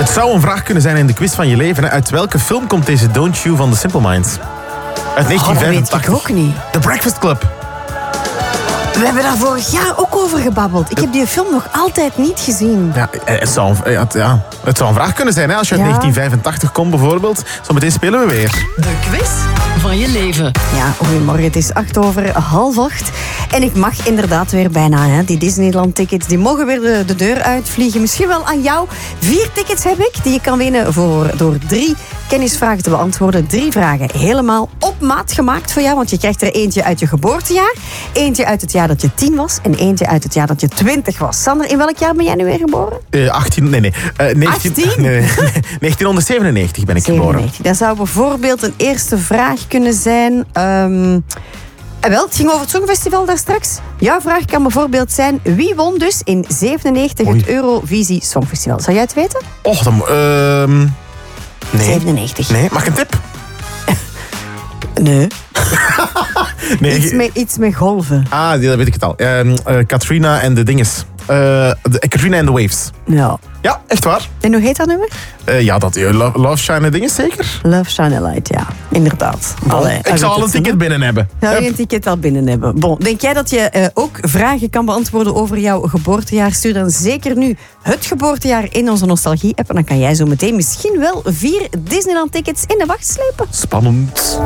Het zou een vraag kunnen zijn in de quiz van je leven. Hè. Uit welke film komt deze Don't You van The Simple Minds? Uit 1985. Dat weet ik ook niet. The Breakfast Club. We hebben daar vorig jaar ook over gebabbeld. Ik heb die film nog altijd niet gezien. Ja, het zou een vraag kunnen zijn. Hè. Als je uit 1985 komt bijvoorbeeld. Zometeen spelen we weer. De quiz van je leven. Ja, goedemorgen. Het is 7:08. En ik mag inderdaad weer bijna. Hè. Die Disneyland-tickets die mogen weer de deur uitvliegen. Misschien wel aan jou. 4 tickets heb ik die je kan winnen door 3 kennisvragen te beantwoorden. 3 vragen helemaal op maat gemaakt voor jou. Want je krijgt er eentje uit je geboortejaar. Eentje uit het jaar dat je 10 was. En eentje uit het jaar dat je 20 was. Sander, in welk jaar ben jij nu weer geboren? 1997 ben ik geboren. Dat zou bijvoorbeeld een eerste vraag kunnen zijn. Wel, het ging over het Songfestival daar straks. Jouw vraag kan bijvoorbeeld zijn: wie won dus in 97 het Eurovisie Songfestival? Zou jij het weten? Och, dan... nee. 97. Nee, mag ik een tip? Nee. Nee. Iets met golven. Ah, dat weet ik het al. Katrina en de dinges. Katrina and the Waves. Ja. Ja, echt waar. En hoe heet dat nummer? Ja, dat Love Shine dinges zeker? Love Shine a Light, ja. Inderdaad. Ik zal al een ticket binnen hebben. Zou je een ticket al binnen hebben? Bon, denk jij dat je ook vragen kan beantwoorden over jouw geboortejaar? Stuur dan zeker nu het geboortejaar in onze Nostalgie-app. En dan kan jij zo meteen misschien wel 4 Disneyland-tickets in de wacht slepen. Spannend.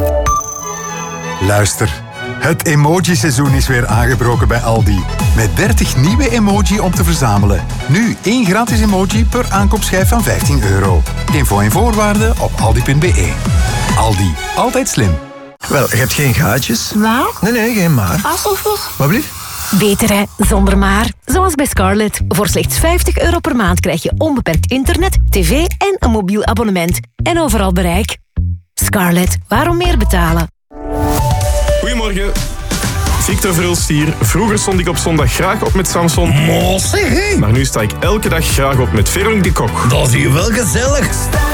Luister. Het emoji-seizoen is weer aangebroken bij Aldi. Met 30 nieuwe emoji om te verzamelen. Nu 1 gratis emoji per aankoopschijf van €15. Info en voorwaarden op aldi.be. Aldi, altijd slim. Wel, je hebt geen gaatjes. Wat? Nee, geen maar. Wat blieft? Beter hè, zonder maar. Zoals bij Scarlett. Voor slechts €50 per maand krijg je onbeperkt internet, tv en een mobiel abonnement. En overal bereik. Scarlett, waarom meer betalen? Goedemorgen. Victor Verhulst hier. Vroeger stond ik op zondag graag op met Samson. Zeg hé. Maar nu sta ik elke dag graag op met Veronique de Kok. Dat is hier wel gezellig.